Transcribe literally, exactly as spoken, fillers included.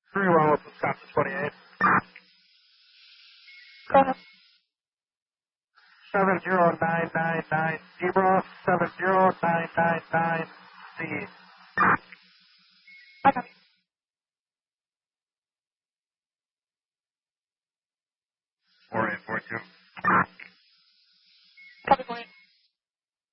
Very well, Wisconsin twenty-eight. Go ahead. seven zero nine nine nine zero, seven zero nine nine nine Z. Okay. four eight four two. Copy,